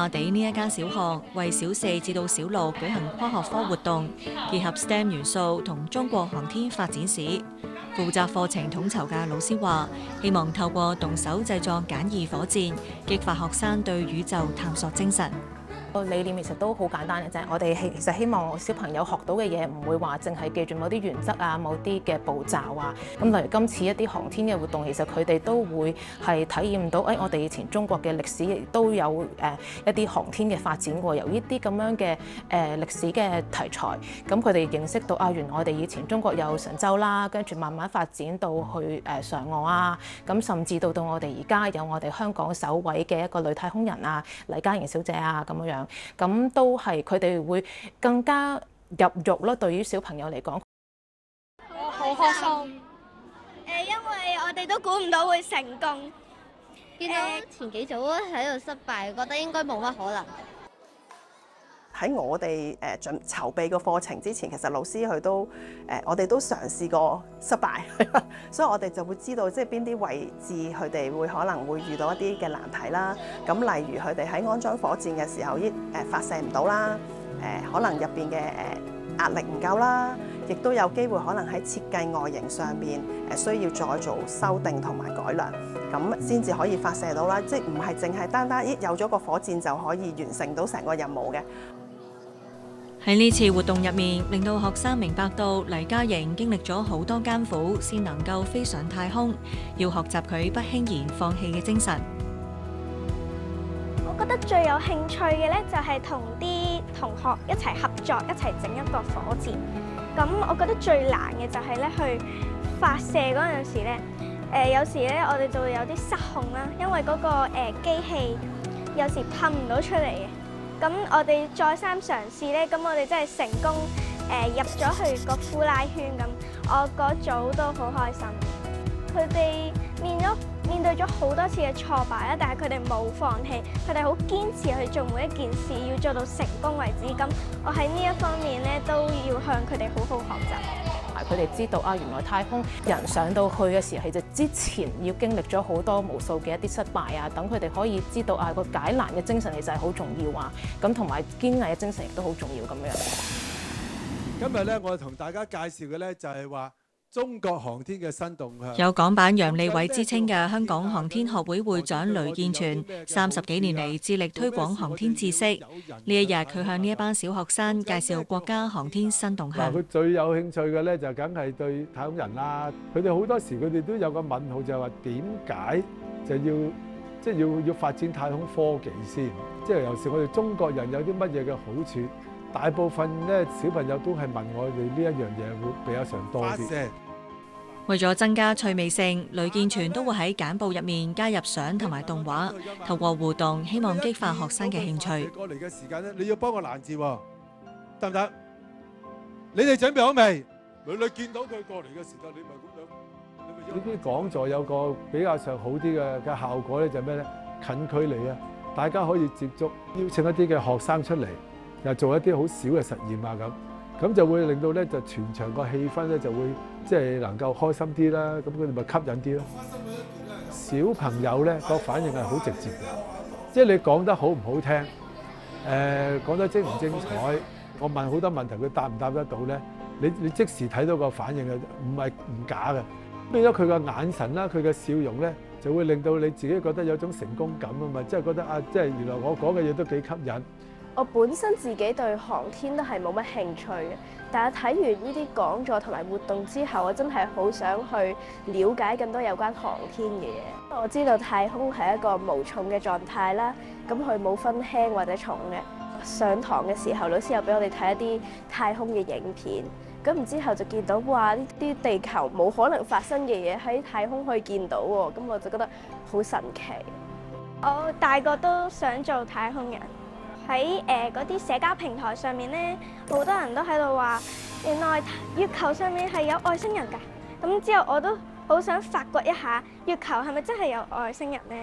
馬地呢一間小學為小四至到小六舉行科學科活動，結合 STEM 元素同中國航天發展史。負責課程統籌嘅老師話，希望透過動手製作簡易火箭，激發學生對宇宙探索精神。 個理念其實都好簡單嘅啫，我哋其實希望小朋友學到嘅嘢唔會話淨係記住某啲原則啊、某啲嘅步驟啊。咁例如今次一啲航天嘅活動，其實佢哋都會係體驗到，我哋以前中國嘅歷史亦都有一啲航天嘅發展過。由呢啲咁樣嘅歷史嘅題材，咁佢哋認識到原來我哋以前中國有神舟啦，跟住慢慢發展到去嫦娥啊，咁甚至到我哋而家有我哋香港首位嘅一個女太空人啊，黎嘉瑩小姐啊咁樣。咁都係佢哋會更加入肉咯。對於小朋友嚟講， 我好開心。因為我哋都估唔到會成功。 見到前幾組喺度失敗，覺得應該冇乜可能。 喺我哋籌備個課程之前，其實老師佢都我哋都嘗試過失敗，所以我哋就會知道即係邊啲位置佢哋會可能會遇到一啲嘅難題啦。咁例如佢哋喺安裝火箭嘅時候，發射唔到啦，可能入邊嘅壓力唔夠啦，亦都有機會可能喺設計外形上邊需要再做修訂同埋改良，咁先至可以發射到啦。即係唔係淨係單單有咗個火箭就可以完成到成個任務嘅。 喺呢次活動入面，令到學生明白到黎嘉瑩經歷咗好多艱苦，先能夠飛上太空，要學習佢不輕言放棄嘅精神。 我覺得最有興趣嘅咧，就係同啲同學一齊合作，一齊整一個火箭。咁我覺得最難嘅就係咧去發射嗰陣時咧，有時咧我哋就會有啲失控啦，因為嗰個機器有時噴唔到出嚟嘅。咁我哋再三嘗試咧，咁我哋真係成功入咗去個呼拉圈咁，我嗰組都好開心。佢哋面對咗好多次嘅挫敗啦，但係佢哋冇放棄，佢哋好堅持去做每一件事，要做到成功為止。咁我喺呢一方面咧，都要向佢哋好好學習。 佢哋知道原來太空人上到去嘅時候，其實之前要經歷咗好多無數嘅一啲失敗啊，等佢哋可以知道個解難嘅精神其實係好重要啊，咁同埋堅毅嘅精神亦都好重要咁樣。 今日咧，我同大家介紹嘅咧就係話中國航天嘅新動向。 有港版楊利偉之稱嘅香港航天學會會長雷建全，30幾年嚟致力推廣航天知識。呢一日佢向呢一班小學生介紹國家航天新動向。 佢最有興趣嘅咧就梗係對太空人啦。佢哋好多時佢哋都有個問號，就係話點解就要發展太空科技先？即係有時我哋中國人有啲乜嘢嘅好處？大部分咧小朋友都係問我哋呢一樣嘢會比較上多啲。 為咗增加趣味性，雷建全都會喺簡報入面加入相同埋動畫，透過互動希望激發學生嘅興趣。 過嚟嘅時間咧，你要幫我攔字喎，得唔得？你哋準備好未？你見到佢過嚟嘅時間，你咪咁樣。 呢啲講座有個比較上好啲嘅效果咧，就係咩咧？近距離啊，大家可以接觸，邀請一啲嘅學生出嚟，又做一啲好少嘅實驗啊咁就會令到咧就全場個氣氛咧就會即係能夠開心啲啦，咁佢哋咪吸引啲咯。小朋友咧個反應係好直接嘅，即係你講得好唔好聽，講得精唔精彩，我問好多問題佢答唔答得到咧，你即時睇到個反應嘅，唔假嘅。變咗佢個眼神啦，佢嘅笑容咧就會令到你自己覺得有種成功感啊嘛，即係覺得即係原來我講嘅嘢都幾吸引。 我本身自己對航天都係冇乜興趣嘅，但係睇完呢啲講座同埋活動之後，我真係好想去了解更多有關航天嘅嘢。我知道太空係一個無重嘅狀態啦，咁佢冇分輕或者重嘅。上堂嘅時候，老師又俾我哋睇一啲太空嘅影片，咁然之後就見到哇，呢啲地球冇可能發生嘅嘢喺太空可以見到喎，咁我就覺得好神奇。 我大個都想做太空人。喺嗰啲社交平台上面咧，好多人都喺度話，原來月球上面係有外星人㗎。咁之後我都好想發掘一下，月球係咪真係有外星人咧？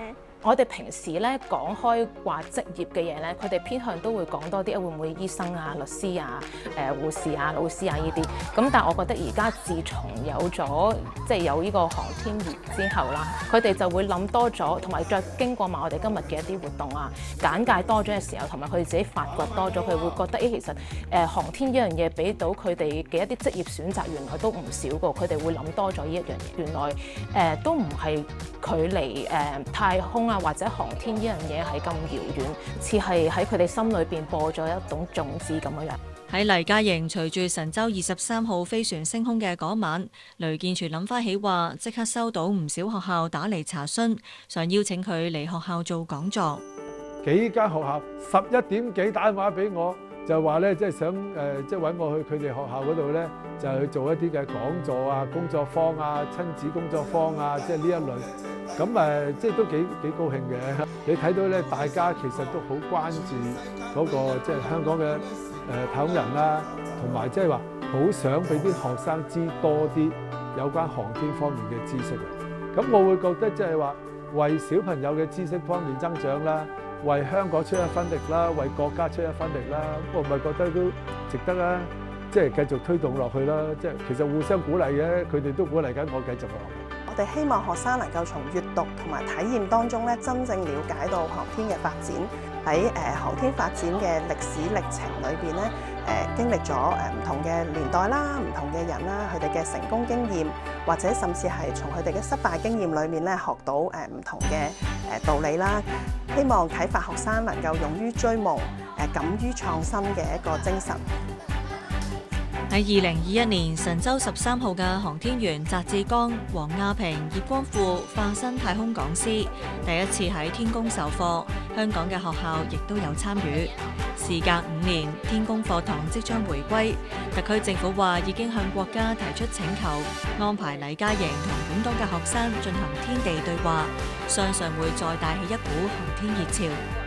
我哋平時咧講開話職業嘅嘢咧，佢哋偏向都會講多啲，會唔會醫生啊、律師啊、護士啊、老師啊呢啲。咁但係我覺得而家自從有咗即係有呢個航天業之後啦，佢哋就會諗多咗，同埋再經過埋我哋今日嘅一啲活動啊、簡介多咗嘅時候，同埋佢哋自己發掘多咗，佢會覺得其實航天呢樣嘢俾到佢哋嘅一啲職業選擇，原來都唔少個。佢哋會諗多咗呢一樣嘢，原來都唔係距離太空啊或者航天呢樣嘢係咁遙遠，似係喺佢哋心裏邊播咗一種種子咁樣。 喺黎嘉瑩隨住神舟23號飛船升空嘅嗰晚，雷建全諗翻起話，即刻收到唔少學校打嚟查詢，想邀請佢嚟學校做講座。 幾間學校11點幾打電話俾我，就話咧即係想即係揾我去佢哋學校嗰度咧，就去做一啲嘅講座啊、工作坊啊、親子工作坊啊，即係呢一類。咁即係都幾高興嘅。你睇到咧，大家其實都好關注嗰個即係香港嘅太空人啦，同埋即係話好想俾啲學生知多啲有關航天方面嘅知識。咁我會覺得即係話為小朋友嘅知識方面增長啦，為香港出一分力啦，為國家出一分力啦，我咪覺得都值得啦，即係繼續推動落去啦。即係其實互相鼓勵嘅，佢哋都鼓勵緊我繼續落去。 我哋希望學生能夠從閱讀同埋體驗當中咧，真正了解到航天嘅發展。喺航天發展嘅歷史歷程裏邊咧，經歷咗唔同嘅年代啦、唔同嘅人啦，佢哋嘅成功經驗，或者甚至係從佢哋嘅失敗經驗裏面咧，學到唔同嘅道理啦。希望啟發學生能夠勇於追夢、敢於創新嘅一個精神。 喺2021年，神舟13號嘅航天員翟志剛、王亞平、葉光富化身太空講師，第一次喺天宮授課，香港嘅學校亦都有參與。事隔5年，天宮課堂即將回歸，特區政府話已經向國家提出請求，安排黎嘉瑩同本港嘅學生進行天地對話，相信會再帶起一股航天熱潮。